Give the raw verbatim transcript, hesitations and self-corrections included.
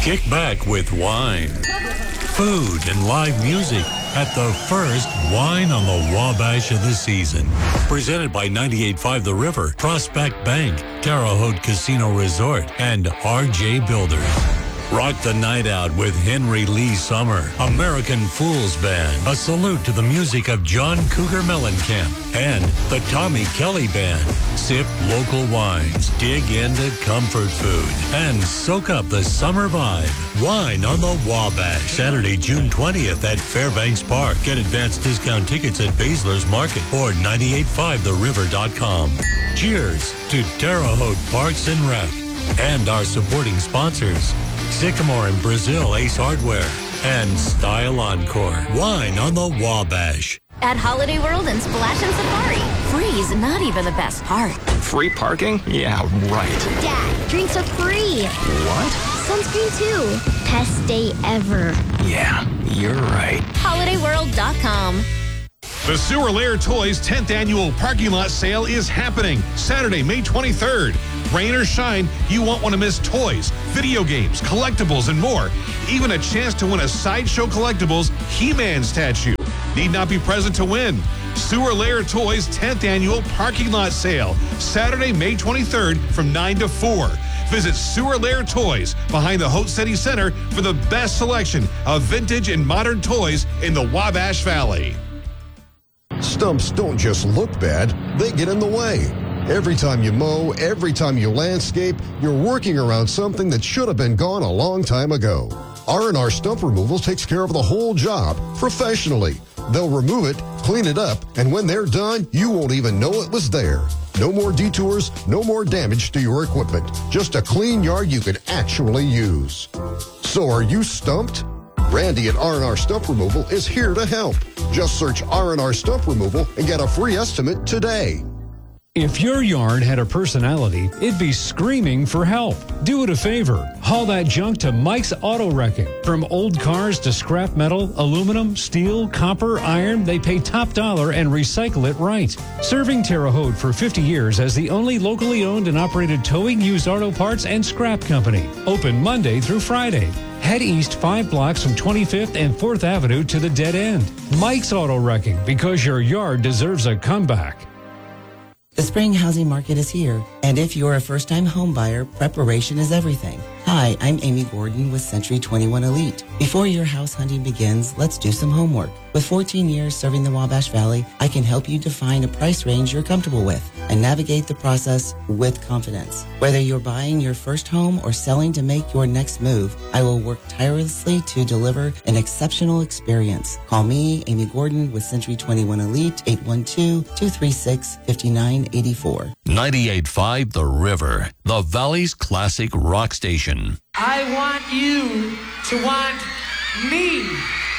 Kick back with wine, food, and live music at the first Wine on the Wabash of the season. Presented by ninety-eight point five The River, Prospect Bank, Terre Haute Casino Resort, and R J Builders. Rock the night out with Henry Lee Summer, American Fools Band, a salute to the music of John Cougar Mellencamp, and the Tommy Kelly Band. Sip local wines, dig into comfort food, and soak up the summer vibe. Wine on the Wabash, Saturday, June twentieth at Fairbanks Park. Get advanced discount tickets at Baszler's Market or ninety-eight point five the river dot com. Cheers to Terre Haute Parks and Rec and our supporting sponsors, Sycamore in Brazil Ace Hardware, and Style Encore. Wine on the Wabash. At Holiday World and Splash and Safari, free is not even the best part. Free parking? Yeah, right. Dad, drinks are free. What? Sunscreen too. Best day ever. Yeah, you're right. holiday world dot com. The Sewer Lair Toys tenth Annual Parking Lot Sale is happening Saturday, May twenty-third. Rain or shine, you won't want to miss toys, video games, collectibles, and more. Even a chance to win a Sideshow Collectibles He-Man statue. Need not be present to win. Sewer Lair Toys tenth Annual Parking Lot Sale, Saturday, May twenty-third from nine to four. Visit Sewer Lair Toys behind the Haute City Center for the best selection of vintage and modern toys in the Wabash Valley. Stumps don't just look bad, they get in the way. Every time you mow, every time you landscape, you're working around something that should have been gone a long time ago. R and R Stump Removal takes care of the whole job professionally. They'll remove it, clean it up, and when they're done, you won't even know it was there. No more detours, no more damage to your equipment. Just a clean yard you can actually use. So are you stumped? Randy at R and R Stump Removal is here to help. Just search R and R Stump Removal and get a free estimate today. If your yard had a personality, it'd be screaming for help. Do it a favor. Haul that junk to Mike's Auto Wrecking. From old cars to scrap metal, aluminum, steel, copper, iron, they pay top dollar and recycle it right. Serving Terre Haute for fifty years as the only locally owned and operated towing, used auto parts, and scrap company. Open Monday through Friday. Head east five blocks from twenty-fifth and fourth Avenue to the dead end. Mike's Auto Wrecking, because your yard deserves a comeback. The spring housing market is here, and if you're a first-time home buyer, preparation is everything. Hi, I'm Amy Gordon with Century twenty-one Elite. Before your house hunting begins, let's do some homework. With fourteen years serving the Wabash Valley, I can help you define a price range you're comfortable with and navigate the process with confidence. Whether you're buying your first home or selling to make your next move, I will work tirelessly to deliver an exceptional experience. Call me, Amy Gordon, with Century twenty-one Elite, eight one two, two three six, five nine eight four. ninety-eight point five The River, the Valley's classic rock station. I want you to want me.